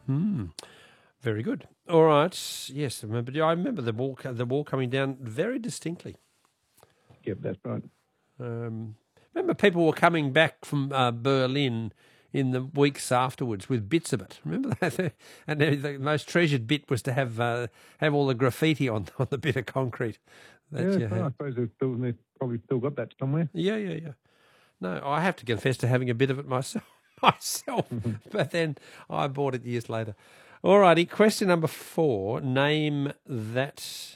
Very good. All right. Yes, I remember the wall coming down very distinctly. Yep, that's right. Remember people were coming back from Berlin in the weeks afterwards with bits of it. Remember that? And the most treasured bit was to have all the graffiti on the bit of concrete. I suppose they've probably still got that somewhere. Yeah. No, I have to confess to having a bit of it myself. But then I bought it years later. All righty, question number 4. Name that